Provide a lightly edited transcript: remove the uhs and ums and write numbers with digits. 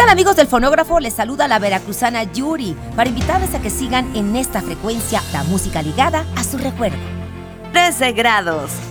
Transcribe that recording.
tal, amigos del fonógrafo? Les saluda la veracruzana Yuri para invitarles a que sigan en esta frecuencia la música ligada a su recuerdo. 13 grados.